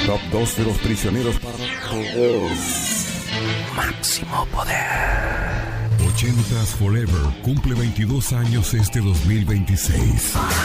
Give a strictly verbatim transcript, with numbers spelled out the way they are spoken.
Top dos de los prisioneros para máximo poder. ochentas Forever cumple veintidós años este dos mil veintiséis.